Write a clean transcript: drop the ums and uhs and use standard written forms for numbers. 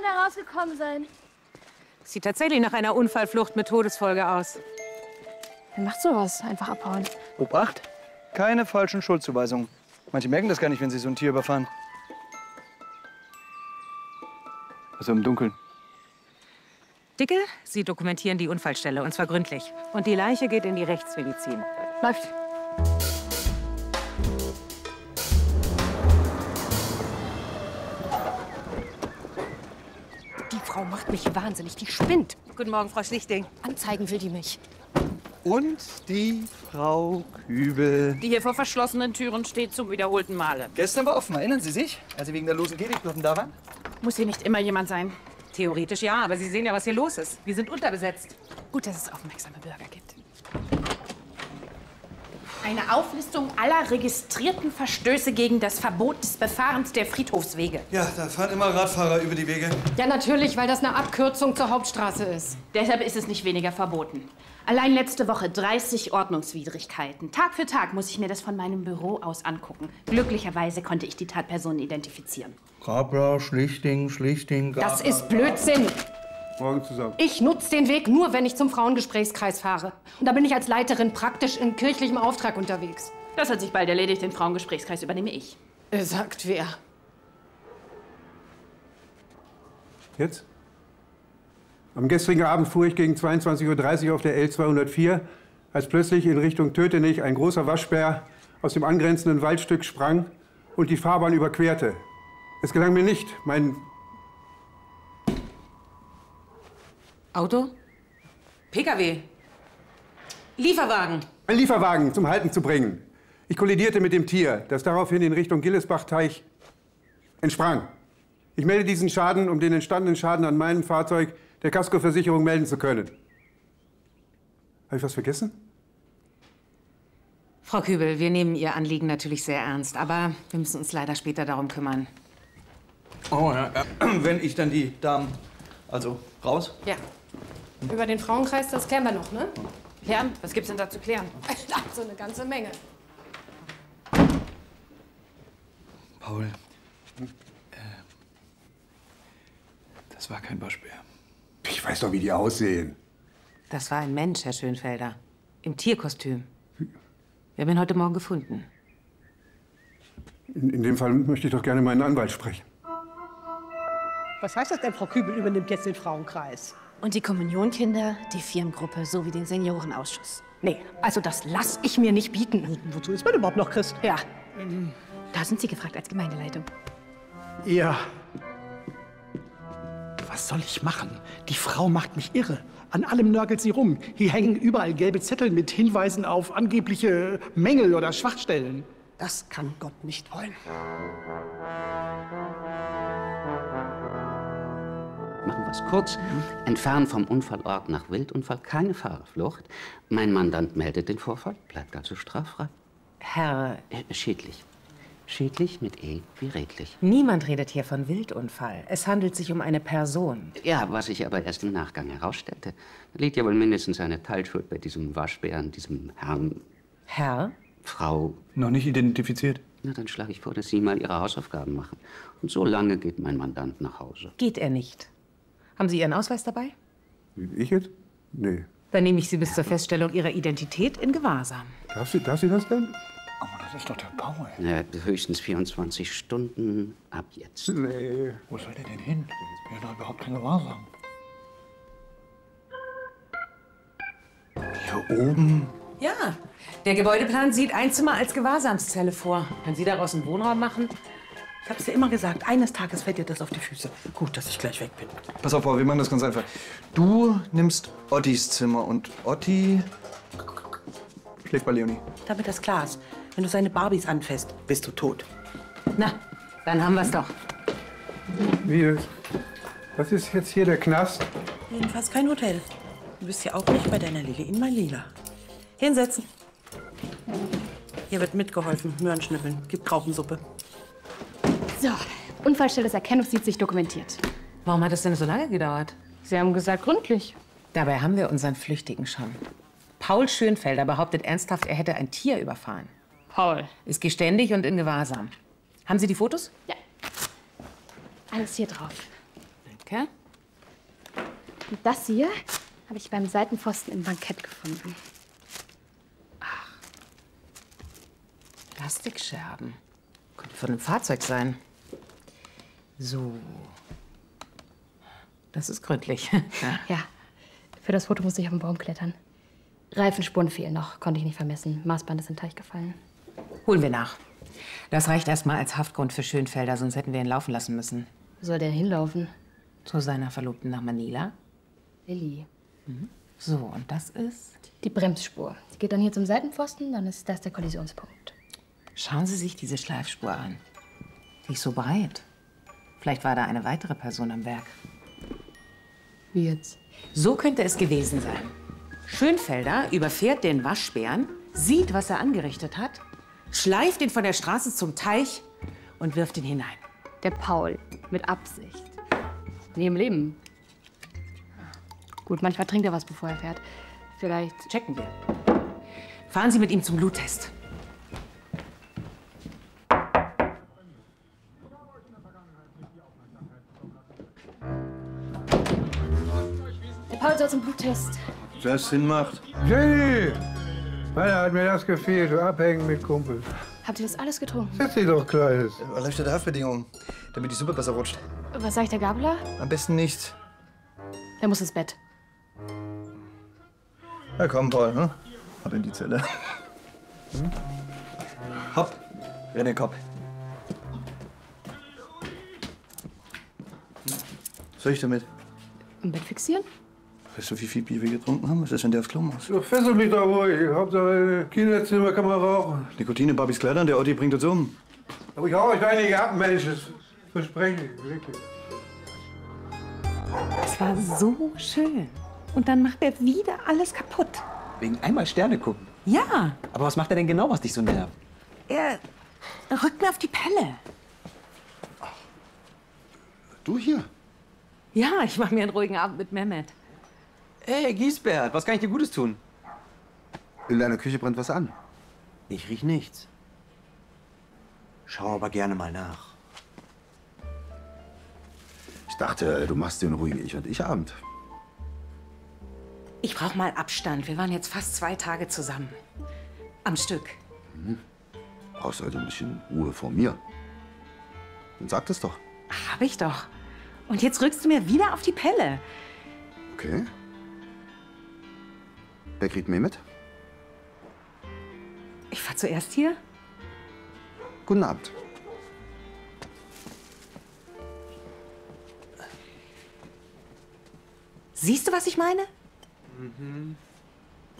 da rausgekommen sein? Sieht tatsächlich nach einer Unfallflucht mit Todesfolge aus. Wer macht sowas? Einfach abhauen. Obacht, keine falschen Schuldzuweisungen. Manche merken das gar nicht, wenn sie so ein Tier überfahren. Also im Dunkeln. Dicke, Sie dokumentieren die Unfallstelle, und zwar gründlich. Und die Leiche geht in die Rechtsmedizin. Läuft. Die Frau macht mich wahnsinnig, die spinnt. Guten Morgen, Frau Schlichting. Anzeigen will die mich. Und die Frau Kübel. Die hier vor verschlossenen Türen steht zum wiederholten Male. Gestern war offen, erinnern Sie sich? Als Sie wegen der losen Gehwegplatten da waren? Muss hier nicht immer jemand sein? Theoretisch ja, aber Sie sehen ja, was hier los ist. Wir sind unterbesetzt. Gut, dass es aufmerksame Bürger gibt. Eine Auflistung aller registrierten Verstöße gegen das Verbot des Befahrens der Friedhofswege. Ja, da fahren immer Radfahrer über die Wege. Ja, natürlich, weil das eine Abkürzung zur Hauptstraße ist. Deshalb ist es nicht weniger verboten. Allein letzte Woche 30 Ordnungswidrigkeiten. Tag für Tag muss ich mir das von meinem Büro aus angucken. Glücklicherweise konnte ich die Tatpersonen identifizieren. Grabler, Schlichting, Grabler. Das ist Blödsinn. Morgen zusammen. Ich nutze den Weg nur, wenn ich zum Frauengesprächskreis fahre. Und da bin ich als Leiterin praktisch in kirchlichem Auftrag unterwegs. Das hat sich bald erledigt. Den Frauengesprächskreis übernehme ich. Sagt wer? Jetzt? Am gestrigen Abend fuhr ich gegen 22:30 Uhr auf der L204, als plötzlich in Richtung Tötenich ein großer Waschbär aus dem angrenzenden Waldstück sprang und die Fahrbahn überquerte. Es gelang mir nicht, mein Auto? PKW? Lieferwagen? Lieferwagen zum Halten zu bringen. Ich kollidierte mit dem Tier, das daraufhin in Richtung Gillesbach-Teich entsprang. Ich melde diesen Schaden, um den entstandenen Schaden an meinem Fahrzeug der Kaskoversicherung melden zu können. Habe ich was vergessen? Frau Kübel, wir nehmen Ihr Anliegen natürlich sehr ernst, aber wir müssen uns leider später darum kümmern. Oh ja, wenn ich dann die Damen, also raus? Ja. Über den Frauenkreis, das klären wir noch, ne? Klären? Was gibt's denn da zu klären? So eine ganze Menge. Paul, das war kein Waschbär. Ich weiß doch, wie die aussehen. Das war ein Mensch, Herr Schönfelder. Im Tierkostüm. Wir haben ihn heute Morgen gefunden. In dem Fall möchte ich doch gerne meinen Anwalt sprechen. Was heißt das denn, Frau Kübel übernimmt jetzt den Frauenkreis? Und die Kommunionkinder, die Firmengruppe sowie den Seniorenausschuss. Nee, also das lass ich mir nicht bieten. Wozu ist man überhaupt noch Christ? Ja. Da sind Sie gefragt als Gemeindeleitung. Ja. Was soll ich machen? Die Frau macht mich irre. An allem nörgelt sie rum. Hier hängen überall gelbe Zettel mit Hinweisen auf angebliche Mängel oder Schwachstellen. Das kann Gott nicht wollen. Machen wir es kurz. Entfernen vom Unfallort nach Wildunfall, keine Fahrerflucht. Mein Mandant meldet den Vorfall, bleibt also straffrei. Herr, Schädlich. Schädlich mit E wie redlich. niemand redet hier von Wildunfall. Es handelt sich um eine Person. Ja, was sich aber erst im Nachgang herausstellte. Da liegt ja wohl mindestens eine Teilschuld bei diesem Waschbären, diesem Herrn, Herr? Frau. Noch nicht identifiziert. Na, dann schlage ich vor, dass Sie mal Ihre Hausaufgaben machen. Und so lange geht mein Mandant nach Hause. Geht er nicht. Haben Sie Ihren Ausweis dabei? Ich jetzt? Nee. Dann nehme ich Sie bis zur Feststellung Ihrer Identität in Gewahrsam. Darf sie das denn? Aber das ist doch der Paul. Ja, höchstens 24 Stunden ab jetzt. Nee. Wo soll der denn hin? Ich bin doch überhaupt kein Gewahrsam. Hier oben? Ja, der Gebäudeplan sieht ein Zimmer als Gewahrsamszelle vor. Können Sie daraus einen Wohnraum machen? Ich hab's dir immer gesagt, eines Tages fällt dir das auf die Füße. Gut, dass ich gleich weg bin. Pass auf, Paul, wir machen das ganz einfach. Du nimmst Ottis Zimmer und Otti schläft bei Leonie. Damit das klar ist. Wenn du seine Barbies anfasst, bist du tot. Na, dann haben wir es doch. Wie? Was ist jetzt hier der Knast? Jedenfalls kein Hotel. Du bist ja auch nicht bei deiner Lili in Malila. Hinsetzen. Hier wird mitgeholfen. Möhren schnippeln. Gibt Graupensuppe. So, Unfallstelleserkennungssieht sich dokumentiert. Warum hat es denn so lange gedauert? Sie haben gesagt, gründlich. Dabei haben wir unseren Flüchtigen schon. Paul Schönfelder behauptet ernsthaft, er hätte ein Tier überfahren. Paul. Ist geständig und in Gewahrsam. Haben Sie die Fotos? Ja. Alles hier drauf. Danke. Und das hier habe ich beim Seitenpfosten im Bankett gefunden. Plastikscherben. Könnte von einem Fahrzeug sein. So. Das ist gründlich. Ja, für das Foto musste ich auf den Baum klettern. Reifenspuren fehlen noch, konnte ich nicht vermessen. Maßband ist in den Teich gefallen. Holen wir nach. Das reicht erstmal als Haftgrund für Schönfelder, sonst hätten wir ihn laufen lassen müssen. Wo soll der hinlaufen? Zu seiner Verlobten nach Manila. Lilly. So, und das ist? Die Bremsspur. Die geht dann hier zum Seitenpfosten, dann ist das der Kollisionspunkt. Schauen Sie sich diese Schleifspur an. Die ist so breit. Vielleicht war da eine weitere Person am Werk. Wie jetzt? So könnte es gewesen sein. Schönfelder überfährt den Waschbären, sieht, was er angerichtet hat, schleift ihn von der Straße zum Teich und wirft ihn hinein. Der Paul. Mit Absicht. Nie im Leben. Gut, manchmal trinkt er was, bevor er fährt. Vielleicht checken wir. Fahren Sie mit ihm zum Bluttest. Der Paul soll zum Bluttest. Das Sinn macht. Jenny! Meiner hat mir das gefehlt, so abhängen mit Kumpels. Habt ihr das alles getrunken? Setz dich doch, Kleines. Erleichterte Haftbedingungen, damit die Suppe besser rutscht. Was sagt der Gabler? Am besten nicht. Der muss ins Bett. Na komm, Paul, ne? Ab in die Zelle. Hopp, renn den Kopf. Was soll ich damit? Im Bett fixieren? Weißt du, wie viel Bier wir getrunken haben? Was ist, wenn der aufs Klo muss? So, fessel mich doch ruhig. Hauptsache, im Kinderzimmer kann man rauchen. Nikotin in Babys Kleidern, der Otti bringt uns um. Aber ich hau euch da nicht ab, Mensch. Das verspreche ich, wirklich. Es war so schön. Und dann macht er wieder alles kaputt. Wegen einmal Sterne gucken. Ja, Aber was macht er denn genau, was dich so nervt? er rückt mir auf die Pelle. Du hier? Ja, ich mache mir einen ruhigen Abend mit Mehmet. Hey, Giesbert, was kann ich dir Gutes tun? In deiner Küche brennt was an. Ich riech nichts. Schau aber gerne mal nach. Ich dachte, du machst dir einen ruhigen Ich-und-Ich-Abend. Ich brauche mal Abstand. Wir waren jetzt fast 2 Tage zusammen. Am Stück. Brauchst also ein bisschen Ruhe vor mir. Dann sag das doch. Hab ich doch. Und jetzt rückst du mir wieder auf die Pelle. Okay. Wer kriegt mehr mit? Ich war zuerst hier. Guten Abend. Siehst du, was ich meine? Mhm.